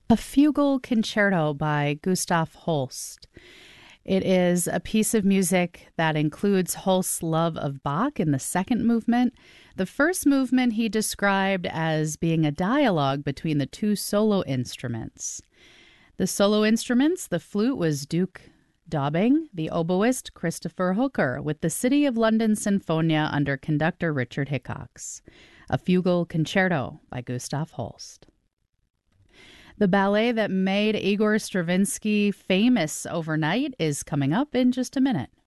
A Fugal Concerto by Gustav Holst. It is a piece of music that includes Holst's love of Bach in the second movement. The first movement he described as being a dialogue between the two solo instruments. The solo instruments, the flute was Duke Dobbing, the oboist Christopher Hooker, with the City of London Sinfonia under conductor Richard Hickox. A Fugal Concerto by Gustav Holst. The ballet that made Igor Stravinsky famous overnight is coming up in just a minute.